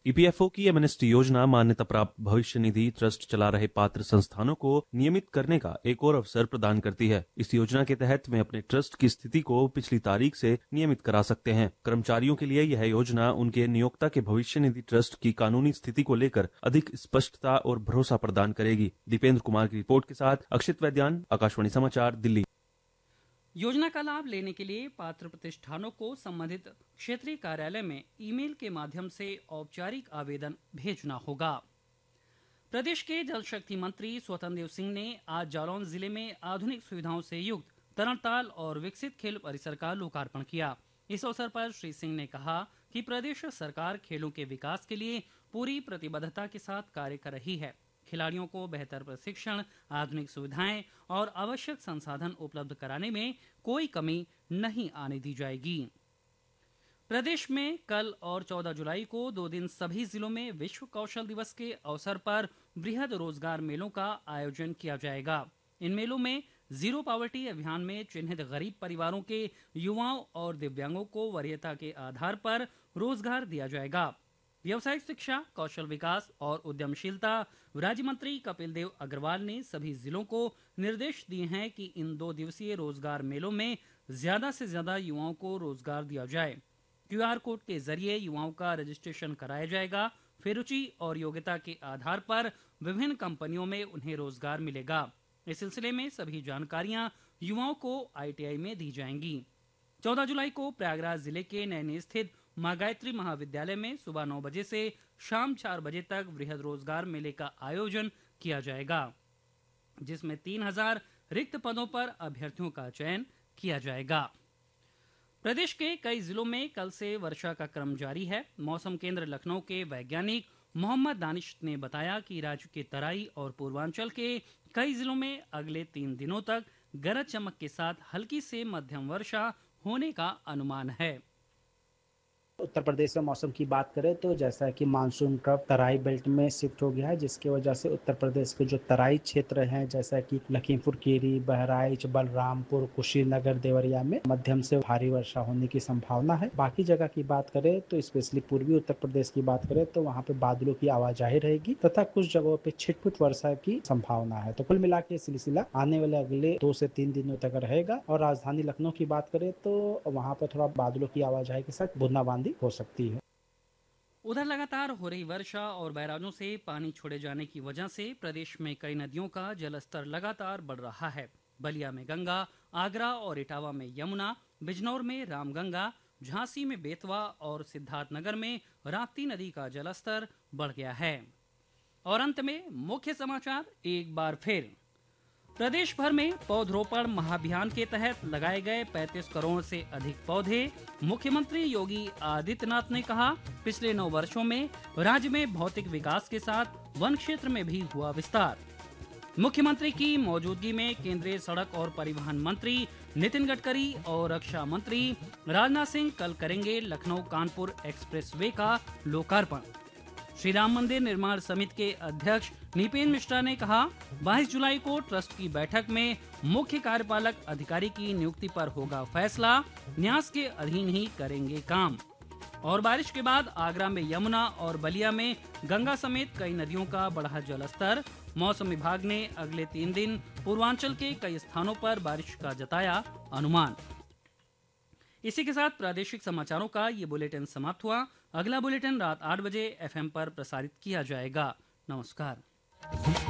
EPFO की MNST योजना मान्यता प्राप्त भविष्य निधि ट्रस्ट चला रहे पात्र संस्थानों को नियमित करने का एक और अवसर प्रदान करती है। इस योजना के तहत वे अपने ट्रस्ट की स्थिति को पिछली तारीख से नियमित करा सकते हैं। कर्मचारियों के लिए यह योजना उनके नियोक्ता के भविष्य निधि ट्रस्ट की कानूनी स्थिति को लेकर अधिक स्पष्टता और भरोसा प्रदान करेगी। दीपेंद्र कुमार की रिपोर्ट के साथ अक्षित वैद्यान, आकाशवाणी समाचार, दिल्ली। योजना का लाभ लेने के लिए पात्र प्रतिष्ठानों को संबंधित क्षेत्रीय कार्यालय में ईमेल के माध्यम से औपचारिक आवेदन भेजना होगा। प्रदेश के जल शक्ति मंत्री स्वतंत्र देव सिंह ने आज जालौन जिले में आधुनिक सुविधाओं से युक्त तरणताल और विकसित खेल परिसर का लोकार्पण किया। इस अवसर पर श्री सिंह ने कहा कि प्रदेश सरकार खेलों के विकास के लिए पूरी प्रतिबद्धता के साथ कार्य कर रही है। खिलाड़ियों को बेहतर प्रशिक्षण, आधुनिक सुविधाएं और आवश्यक संसाधन उपलब्ध कराने में कोई कमी नहीं आने दी जाएगी। प्रदेश में कल और 14 जुलाई को 2 दिन सभी जिलों में विश्व कौशल दिवस के अवसर पर बृहद रोजगार मेलों का आयोजन किया जाएगा। इन मेलों में जीरो पॉवर्टी अभियान में चिन्हित गरीब परिवारों के युवाओं और दिव्यांगों को वरीयता के आधार पर रोजगार दिया जाएगा। व्यावसायिक शिक्षा, कौशल विकास और उद्यमशीलता राज्य मंत्री कपिल देव अग्रवाल ने सभी जिलों को निर्देश दिए हैं कि इन 2 दिवसीय रोजगार मेलों में ज्यादा से ज्यादा युवाओं को रोजगार दिया जाए। क्यूआर कोड के जरिए युवाओं का रजिस्ट्रेशन कराया जाएगा। फिर रुचि और योग्यता के आधार पर विभिन्न कंपनियों में उन्हें रोजगार मिलेगा। इस सिलसिले में सभी जानकारियां युवाओं को आईटीआई में दी जाएंगी। 14 जुलाई को प्रयागराज जिले के नैनी स्थित मां गायत्री महाविद्यालय में सुबह 9 बजे से शाम 4 बजे तक बृहद रोजगार मेले का आयोजन किया जाएगा, जिसमें 3000 रिक्त पदों पर अभ्यर्थियों का चयन किया जाएगा। प्रदेश के कई जिलों में कल से वर्षा का क्रम जारी है। मौसम केंद्र लखनऊ के वैज्ञानिक मोहम्मद दानिश ने बताया कि राज्य के तराई और पूर्वांचल के कई जिलों में अगले 3 दिनों तक गरज चमक के साथ हल्की से मध्यम वर्षा होने का अनुमान है। उत्तर प्रदेश में मौसम की बात करें तो जैसा कि मानसून ट्रफ तराई बेल्ट में शिफ्ट हो गया है, जिसकी वजह से उत्तर प्रदेश के जो तराई क्षेत्र हैं जैसा कि लखीमपुर खीरी, बहराइच, बलरामपुर, कुशीनगर, देवरिया में मध्यम से भारी वर्षा होने की संभावना है। बाकी जगह की बात करें तो स्पेशली पूर्वी उत्तर प्रदेश की बात करें तो वहाँ पे बादलों की आवाजाही रहेगी तथा कुछ जगहों पे छिटपुट वर्षा की संभावना है। तो कुल मिला के सिलसिला आने वाले अगले 2 से 3 दिनों तक रहेगा। और राजधानी लखनऊ की बात करें तो वहाँ पर थोड़ा बादलों की आवाजाही के साथ बूंदाबांदी हो सकती है। उधर लगातार हो रही वर्षा और बैराजों से पानी छोड़े जाने की वजह से प्रदेश में कई नदियों का जलस्तर लगातार बढ़ रहा है। बलिया में गंगा, आगरा और इटावा में यमुना, बिजनौर में रामगंगा, झांसी में बेतवा और सिद्धार्थनगर में राप्ती नदी का जलस्तर बढ़ गया है। और अंत में मुख्य समाचार एक बार फिर। प्रदेश भर में पौधरोपण महाअभियान के तहत लगाए गए 35 करोड़ से अधिक पौधे। मुख्यमंत्री योगी आदित्यनाथ ने कहा, पिछले 9 वर्षों में राज्य में भौतिक विकास के साथ वन क्षेत्र में भी हुआ विस्तार। मुख्यमंत्री की मौजूदगी में केंद्रीय सड़क और परिवहन मंत्री नितिन गडकरी और रक्षा मंत्री राजनाथ सिंह कल करेंगे लखनऊ कानपुर एक्सप्रेस वे का लोकार्पण। श्री राम मंदिर निर्माण समिति के अध्यक्ष निपेन मिश्रा ने कहा, 22 जुलाई को ट्रस्ट की बैठक में मुख्य कार्यपालक अधिकारी की नियुक्ति पर होगा फैसला, न्यास के अधीन ही करेंगे काम। और बारिश के बाद आगरा में यमुना और बलिया में गंगा समेत कई नदियों का बढ़ा जलस्तर। मौसम विभाग ने अगले 3 दिन पूर्वांचल के कई स्थानों पर बारिश का जताया अनुमान। इसी के साथ प्रादेशिक समाचारों का ये बुलेटिन समाप्त हुआ। अगला बुलेटिन रात 8 बजे FM पर प्रसारित किया जाएगा। नमस्कार।